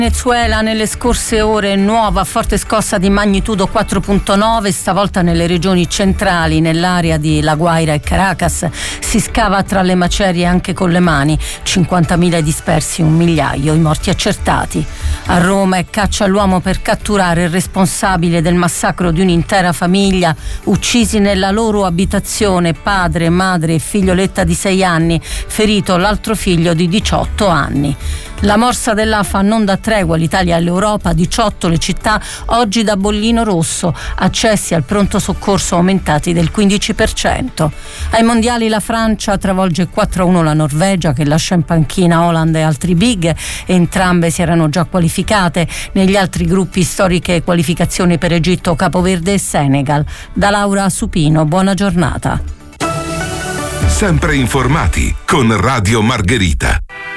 Venezuela nelle scorse ore, nuova forte scossa di magnitudo 4.9, stavolta nelle regioni centrali, nell'area di La Guaira e Caracas. Si scava tra le macerie anche con le mani, 50.000 dispersi, 1 migliaio i morti accertati. A Roma è caccia all'uomo per catturare il responsabile del massacro di un'intera famiglia, uccisi nella loro abitazione, padre, madre e figlioletta di 6 anni, ferito l'altro figlio di 18 anni. La morsa dell'AFA non dà tregua all'Italia e all'Europa, 18 le città oggi da bollino rosso, accessi al pronto soccorso aumentati del 15%. Ai mondiali la Francia travolge 4-1 la Norvegia, che lascia in panchina Haaland e altri big, entrambe si erano già qualificate. Negli altri gruppi storiche qualificazioni per Egitto, Capoverde e Senegal. Da Laura Supino, buona giornata. Sempre informati con Radio Margherita.